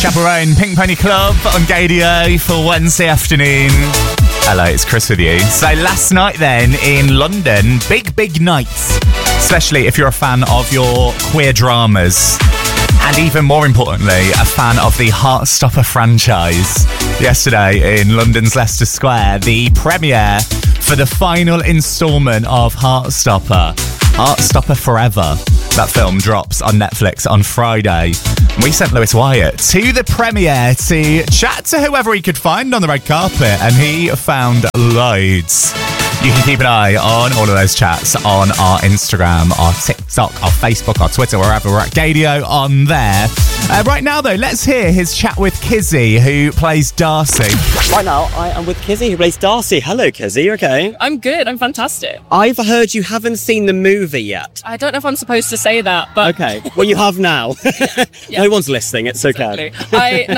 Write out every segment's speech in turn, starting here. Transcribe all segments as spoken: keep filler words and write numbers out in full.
Chaperone, Pink Pony Club on Gadio for Wednesday afternoon. Hello, it's Chris with you. So last night then in London, big, big night. Especially if you're a fan of your queer dramas. And even more importantly, a fan of the Heartstopper franchise. Yesterday in London's Leicester Square, the premiere for the final instalment of Heartstopper. Heartstopper Forever. That film drops on Netflix on Friday. We sent Lewis Wyatt to the premiere to chat to whoever he could find on the red carpet, and he found loads. You can keep an eye on all of those chats on our Instagram, our TikTok, our Facebook, our Twitter, wherever we're at Gadio on there. Uh, right now, though, let's hear his chat with Kizzy, who plays Darcy. Right now, I am with Kizzy, who plays Darcy. Hello, Kizzy, you okay? I'm good, I'm fantastic. I've heard you haven't seen the movie yet. I don't know if I'm supposed to say that, but... Okay, well, you have now. Yeah. No one's listening, it's okay. Exactly. I,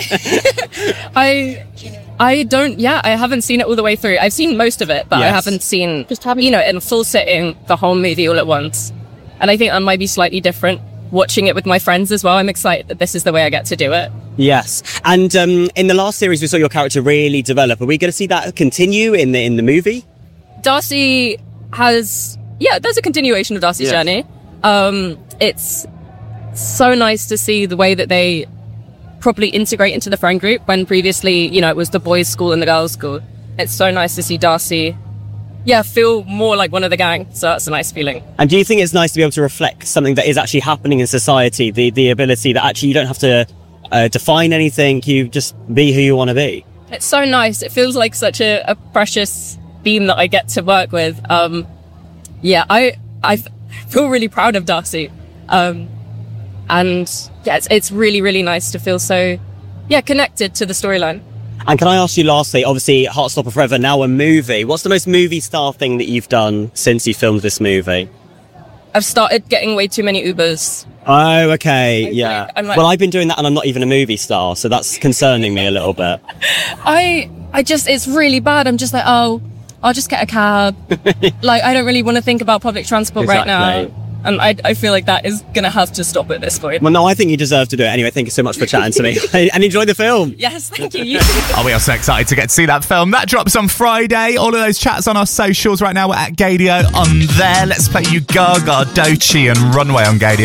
no, I... I don't, yeah, I haven't seen it all the way through. I've seen most of it, but Yes. I haven't seen, just having, you know, in full sitting, the whole movie all at once. And I think that might be slightly different watching it with my friends as well. I'm excited that this is the way I get to do it. Yes, and um, in the last series, we saw your character really develop. Are we going to see that continue in the in the movie? Darcy has, yeah, there's a continuation of Darcy's Yes. journey. Um, it's so nice to see the way that they properly integrate into the friend group when previously, you know, it was the boys' school and the girls' school. It's so nice to see Darcy, yeah, feel more like one of the gang. So that's a nice feeling. And do you think it's nice to be able to reflect something that is actually happening in society? The the ability that actually you don't have to uh, define anything, you just be who you want to be. It's so nice. It feels like such a, a precious theme that I get to work with. Um, yeah, I I feel really proud of Darcy. Um, and yeah, it's, it's really, really nice to feel so, yeah, connected to the storyline. And can I ask you lastly, obviously Heartstopper Forever, now a movie. What's the most movie star thing that you've done since you filmed this movie? I've started getting way too many Ubers. Oh, okay, yeah. I'm like- well, I've been doing that and I'm not even a movie star, so that's concerning me a little bit. I, I just, it's really bad. I'm just like, oh, I'll just get a cab. Like, I don't really want to think about public transport right Exactly. now. And I, I feel like that is going to have to stop at this point. Well, no, I think you deserve to do it. Anyway, thank you so much for chatting to me and enjoy the film. Yes, thank you. You Oh, we are so excited to get to see that film. That drops on Friday. All of those chats on our socials right now. We're at Gadio on there. Let's play you Gaga, Doechii and Runway on Gadio.